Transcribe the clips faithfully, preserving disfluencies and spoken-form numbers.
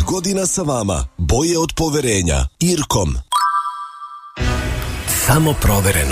godina sa vama. Boje od poverenja. Irkom. Samo provereno.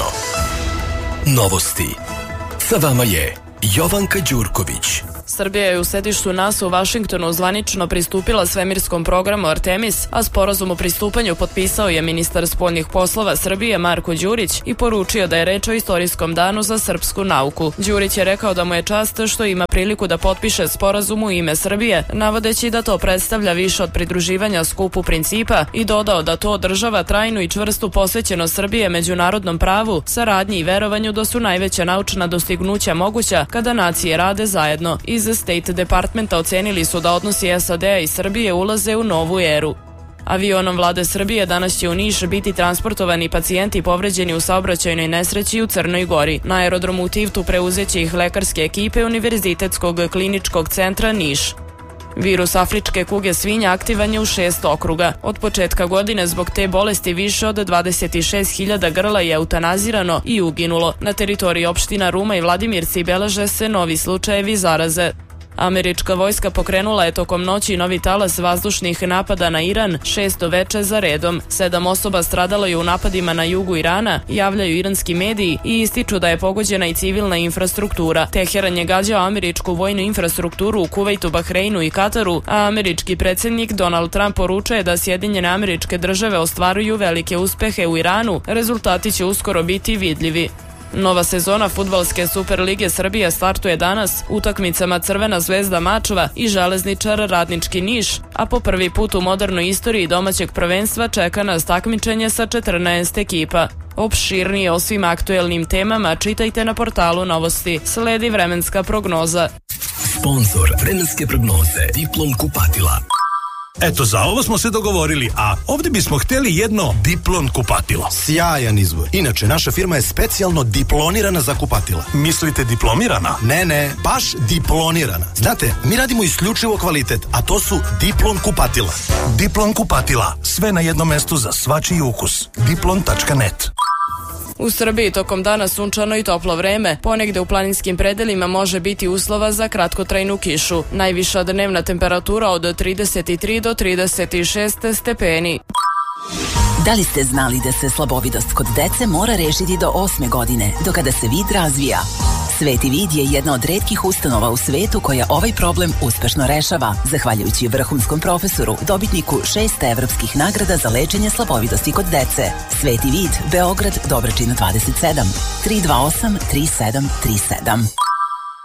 Novosti. Sa vama je Jovanka Đurković. Srbija je u sedištu NASA u Vašingtonu zvanično pristupila svemirskom programu Artemis, a sporazum o pristupanju potpisao je ministar spoljnih poslova Srbije Marko Đurić i poručio da je reč o istorijskom danu za srpsku nauku. Đurić je rekao da mu je čast što ima priliku da potpiše sporazum u ime Srbije, navodeći da to predstavlja više od pridruživanja skupu principa i dodao da to održava trajnu i čvrstu posvećenost Srbije međunarodnom pravu, saradnji i verovanju da su najveća naučna dostignuća moguća kada nacije rade zajedno. Iz State Departmenta ocenili su da odnosi S A D-a i Srbije ulaze u novu eru. Avionom vlade Srbije danas će u Niš biti transportovani pacijenti povređeni u saobraćajnoj nesreći u Crnoj Gori. Na aerodromu u Tivtu preuzeće ih lekarske ekipe Univerzitetskog kliničkog centra Niš. Virus afričke kuge svinja aktivan je u šest okruga. Od početka godine zbog te bolesti više od dvadeset šest hiljada grla je eutanazirano i uginulo. Na teritoriji opština Ruma i Vladimirci beleže se novi slučajevi zaraze. Američka vojska pokrenula je tokom noći novi talas vazdušnih napada na Iran, šesto veče za redom. Sedam osoba stradalo je u napadima na jugu Irana, javljaju iranski mediji i ističu da je pogođena i civilna infrastruktura. Teheran je gađao američku vojnu infrastrukturu u Kuvajtu, Bahreinu i Kataru, a američki predsjednik Donald Trump poručuje da Sjedinjene Američke Države ostvaruju velike uspehe u Iranu. Rezultati će uskoro biti vidljivi. Nova sezona Fudbalske Superlige Srbije startuje danas utakmicama Crvena zvezda Mačva i Železničar Radnički Niš, a po prvi put u modernoj istoriji domaćeg prvenstva čeka nas takmičenje sa četrnaest ekipa. Opširnije o svim aktuelnim temama čitajte na portalu Novosti. Sledi vremenska prognoza. Sponzor vremenske prognoze Diplom kupatila. Eto, za ovo smo se dogovorili, a ovdje bismo htjeli jedno Diplon kupatilo. Sjajan izbor. Inače, naša firma je specijalno diplonirana za kupatila. Mislite diplomirana? Ne, ne, baš diplonirana. Znate, mi radimo isključivo kvalitet, a to su Diplon kupatila. Diplon kupatila, sve na jednom mestu za svačiji ukus. diplon tačka net. U Srbiji tokom dana sunčano i toplo vreme, ponegde u planinskim predelima može biti uslova za kratkotrajnu kišu. Najviša dnevna temperatura od trideset tri do trideset šest stepeni. Da li ste znali da se slabovidost kod dece mora rešiti do osme godine, do kada se vid razvija? Sveti vid je jedna od retkih ustanova u svetu koja ovaj problem uspešno rešava, zahvaljujući vrhunskom profesoru, dobitniku šest evropskih nagrada za lečenje slabovidosti kod dece. Sveti vid, Beograd, Dobračina dvadeset sedam, tri dva osam tri sedam tri sedam.